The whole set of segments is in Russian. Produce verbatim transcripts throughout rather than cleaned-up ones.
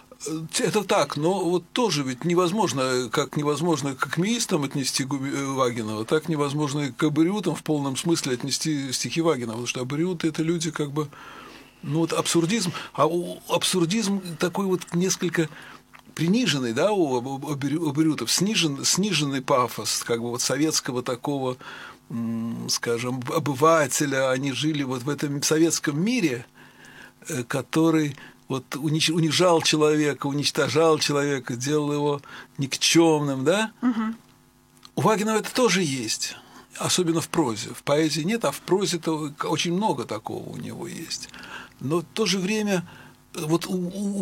Это так, но вот тоже ведь невозможно, как невозможно к акмеистам отнести Вагинова, так невозможно и к абориутам в полном смысле отнести стихи Вагинова, потому что абориуты – это люди как бы, ну вот абсурдизм, а абсурдизм такой вот несколько приниженный, да, у абориутов, снижен, сниженный пафос, как бы вот советского такого, скажем, обывателя, они жили вот в этом советском мире, который вот унижал человека, уничтожал человека, делал его никчемным, да? Угу. У Вагинова это тоже есть, особенно в прозе. В поэзии нет, а в прозе-то очень много такого у него есть. Но в то же время вот у, у,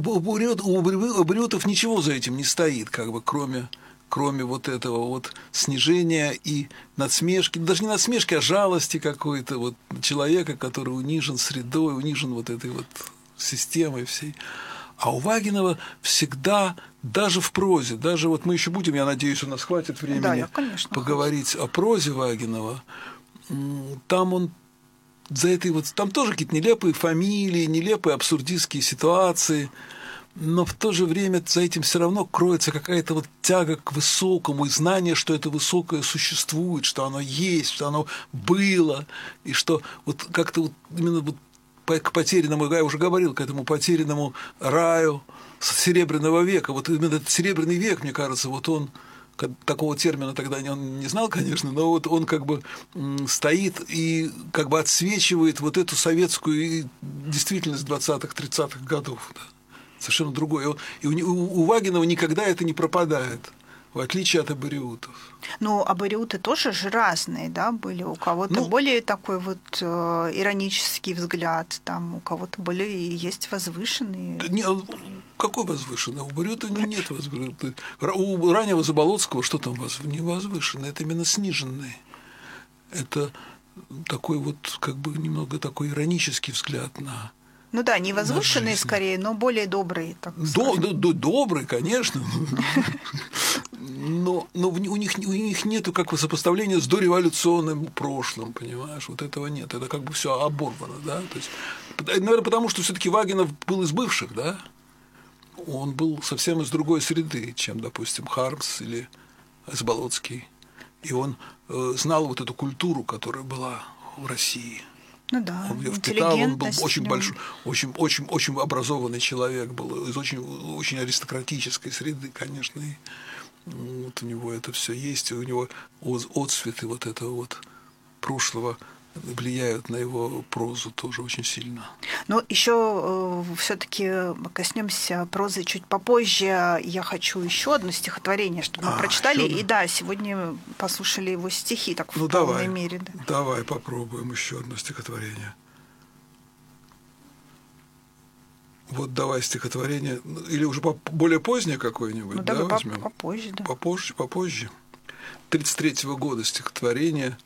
у абориутов ничего за этим не стоит, как бы, кроме, кроме вот этого вот снижения и надсмешки, даже не надсмешки, а жалости какой-то вот человека, который унижен средой, унижен вот этой вот системой всей. А у Вагинова всегда, даже в прозе, даже вот мы еще будем, я надеюсь, у нас хватит времени, да, я, конечно, поговорить хочу. О прозе Вагинова, там он за этой вот, там тоже какие-то нелепые фамилии, нелепые абсурдистские ситуации, но в то же время за этим все равно кроется какая-то вот тяга к высокому и знание, что это высокое существует, что оно есть, что оно было, и что вот как-то вот именно вот к потерянному, я уже говорил, к этому потерянному раю Серебряного века. Вот именно этот Серебряный век, мне кажется, вот он, такого термина тогда он не знал, конечно, но вот он как бы стоит и как бы отсвечивает вот эту советскую действительность двадцатых-тридцатых годов. Да. Совершенно другое. И у, у Вагинова никогда это не пропадает, в отличие от абориутов. Ну, абориуты тоже же разные, да, были. У кого-то ну, более такой вот э, иронический взгляд, там, у кого-то более есть возвышенные. Да не, какой возвышенный? У абориута нет возвышенного. У раннего Заболоцкого что там не возвышенное? Это именно сниженное. Это такой вот, как бы, немного такой иронический взгляд на... Ну да, не возвышенные скорее, но более добрые. Так до, до, до, добрые, конечно. Но, но у них, у них нету как бы сопоставления с дореволюционным прошлым, понимаешь? Вот этого нет. Это как бы все оборвано, да? То есть, наверное, потому что все-таки Вагинов был из бывших, да? Он был совсем из другой среды, чем, допустим, Хармс или Заболоцкий. И он э, знал вот эту культуру, которая была в России. Ну да, он ее впитал, он был очень большой, очень, очень, очень образованный человек, был из очень, очень аристократической среды, конечно, и вот у него это все есть, и у него отцветы вот этого вот прошлого влияют на его прозу тоже очень сильно. Но еще э, все-таки коснемся прозы чуть попозже. Я хочу еще одно стихотворение, чтобы мы а, прочитали. И да, сегодня послушали его стихи так в ну, полной давай, мере. Да. Давай попробуем еще одно стихотворение. Вот давай стихотворение, или уже более позднее какое-нибудь, ну, да, давай возьмем? Попозже, да. Попозже, попозже. тридцать третьего года стихотворение.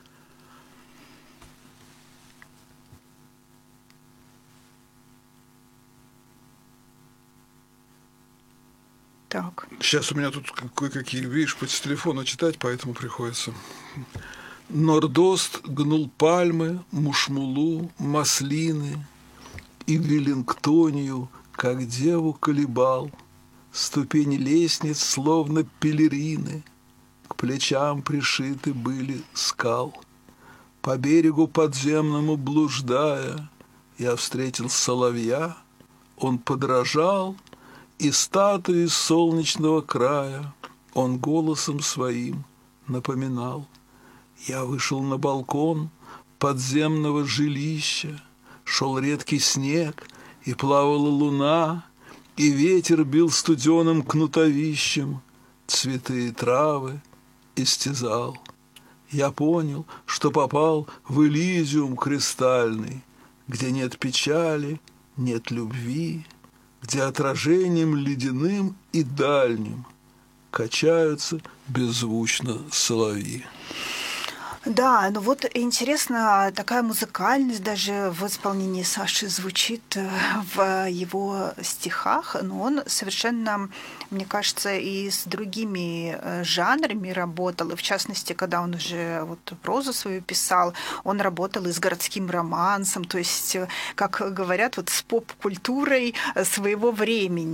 Так. Сейчас у меня тут кое-какие, видишь, по телефону читать, поэтому приходится. Нордост гнул пальмы, мушмулу, маслины, и Веллингтонию, как деву колебал. Ступени лестниц, словно пелерины, к плечам пришиты были скал. По берегу подземному блуждая, я встретил соловья, он подражал, и статуи солнечного края он голосом своим напоминал. Я вышел на балкон подземного жилища, шел редкий снег, и плавала луна, и ветер бил студеным кнутовищем, цветы и травы истязал. Я понял, что попал в Элизиум кристальный, где нет печали, нет любви, где отражением ледяным и дальним качаются беззвучно соловьи. Да, ну вот интересно, такая музыкальность даже в исполнении Саши звучит в его стихах, но он совершенно, мне кажется, и с другими жанрами работал, и в частности, когда он уже вот прозу свою писал, он работал и с городским романсом, то есть, как говорят, вот с поп-культурой своего времени.